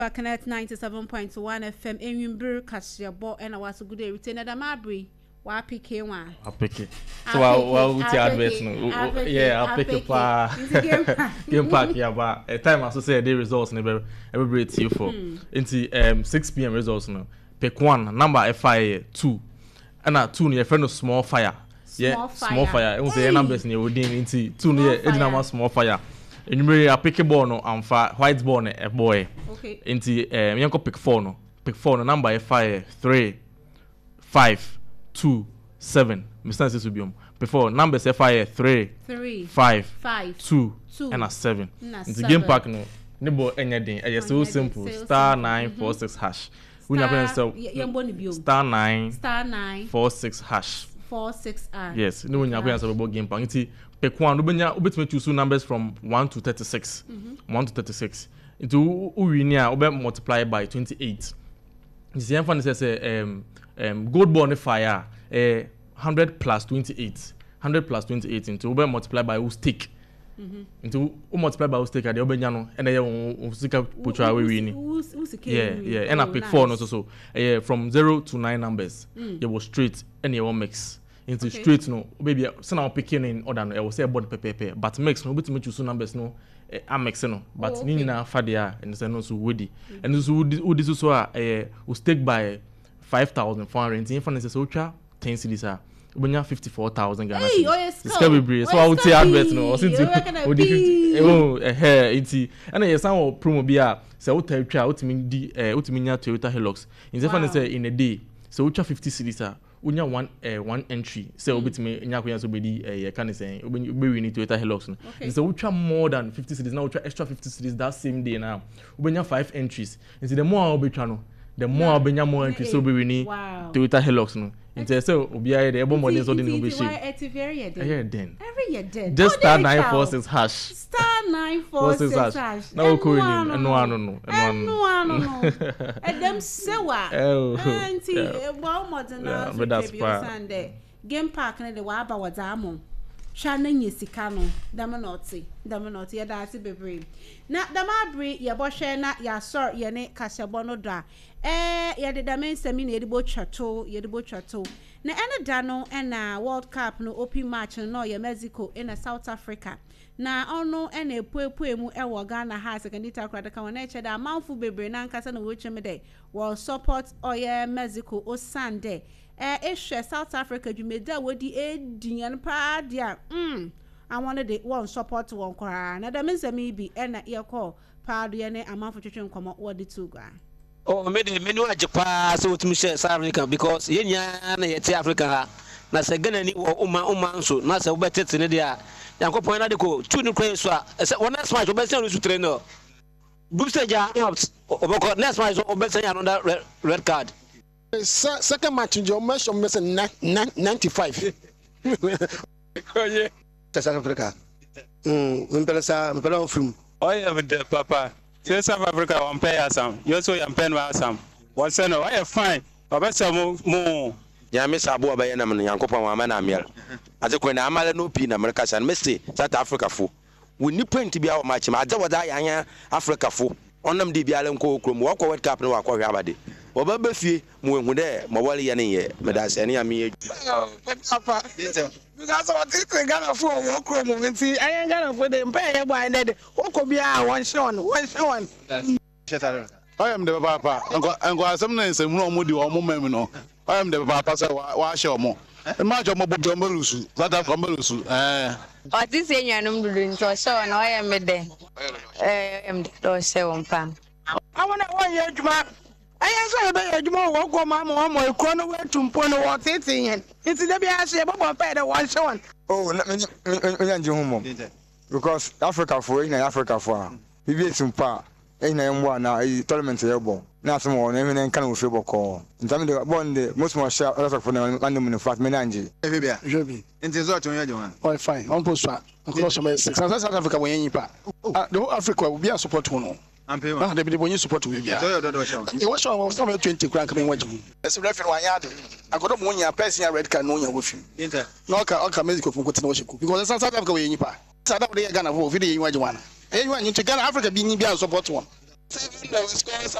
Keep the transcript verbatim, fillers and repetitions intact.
Connect ninety-seven point one F M Enwimber Kasiabo and I was a good day retain at Amabri. Wa pick it one. I'll pick it. So I'll I'll with the adverts no. Yeah, I'll pick it pa. Game Park yeah, but a time I so say the results never every T for. Into um six P M results no. Pick one number F I two. And a two near friend of small fire. Yeah, small fire. It was the numbers near within into two near it number small fire. And you a pick a ball no and fa white ball a boy. Okay. Into um you pick four no. Pick four no number F I three five two seven. Mister Sisubium. Before numbers F I three three five five two two and a seven. Into game pack no. Nibo anything. It's so simple. Star nine four six hash. We na so star nine star nine four six hash. Four six R. Yes, no when you play about game pack. Nti pick one. Do benya obetime choose numbers from one to thirty six. One to thirty six. Into we near obe multiply by twenty eight. You see, I'm say um um gold ball fire eh hundred plus twenty eight. Hundred plus twenty eight into obe multiply by who stick. Mm-hmm. Into who multiply by who stick at the obenya no and then sika putra we win. Yeah, yeah. And I pick four no so so. Eh from zero to nine numbers. You will straight and you will mix. Into okay. Straight no baby so now picking in order no I will say board pepe but mix no bit me choose numbers no I mix no but oh, okay. Ni na fa dia and say no so woody mm-hmm. And so woody so so eh will stake by five thousand four hundred in finance so ultra ten cedis ah ubenya fifty-four thousand Ghana cedis it's can be so I will say advert no so into woody fifty oh eh enti and yes some promo bia say what try ultimate di eh ultimate nya Toyota Hilux in finance in a day so ultra fifty cedis ah unya one uh, one entry say obetime nya kwanya so bedi eh can say obe we need to Toyota Hilux no so ultra more than fifty cedis now ultra extra fifty cedis that same day now obenya five entries and the more obetwa no the more obenya more entries so we need Toyota Hilux no into say obi aye the ebo modern so dey no be shape eh then every year then just star nine four six hash star nine four six hash now ko ni no no no no no no edem sewa anti ebo modern na so be Sunday game park na de wa aba wadamo sha na nyesika no dam na oti dam na oti ya da ati bebre na dam abri ye bo hwe na ya sor ye ne kasebo no do a eh ye de dam nsemi na ye de bo twato ye de bo twato na ene da no na World Cup no open match no ye Mexico in South Africa na ono ene epuepu emu e wo Ghana ha secondita kwada ka wona eche da manfu bebre na nkasa na wo cheme de wo support oye Mexico o Sunday eh ehwe South Africa dwumeda wodi edinyan pa dia mm I wanted the one support one kwara na da mensemi bi e na ye call pa do ye ne amanfu twetwe nkomo wo di two gwa. Oh, me de me no ajepa so tumi share South Africa because ye nya na ye te Africa ha na se Ghana ni wo uma uma nso na se wo betete ne dia yankopon na de ko tu ni kwen so a se one next match obesen rusu trainer group stage out oboko next match obesen another red, red card second match jo mention mention ninety-five oh yeah South Africa mm mpela sa mpela film oh yeah with the papa say South Africa on pay asam you so you pay asam what say no I fine obesen mo mo ya me sabo abaye na me yankopon wa na amel ade ko na amale no pi na America san me say South Africa fo we ni point bia o match ma ade wada ya Africa fo onam de bia le nko okrom wo ko World Cup no wa ko hwe abade wo ba ba fie mo ehu de mo wale ye ne ye me da se ne ya me papa because what this Ghana fo wo okrom nti ayen Ghana fo de mpa ye boy ne de wo ko bia one shot one shot I am the papa and asem na nsem no mo di o mo mem no I am the papa say wa share mo e ma jo mo bo bo melusu South Africa melusu eh o ti se nyanum dudu nto so na o yam de eh em do se won pa I want to one year juma ayen so e be ye juma wo go ma mo mo ekro no wetumpo no wo tete yen nti da bia se bo bo pa de one shot oh na nya nje hu mo because Africa for in Africa for we be tumpa eh na yemwa na tournament yebo na asemo na ehwe nka na ofie boko ntame de bon de most mo share a lot of na random in fact menanje ehwe bia jebi nti zo atun yaje wan oh fine on post fa close me six South Africa when yin pa the whole Africa will be a support one ampe na de be support we bia so yo do do show e wo show was some twenty kran kan waji ese referee wan yard agodo mo nya person red card no nya wo fi inter no ka ka Mexico fun kotina wo sheku because South Africa we yin pa South Africa Ghana for video yin waji wan eh yin yin to Ghana Africa bi yin bia support one seven na we score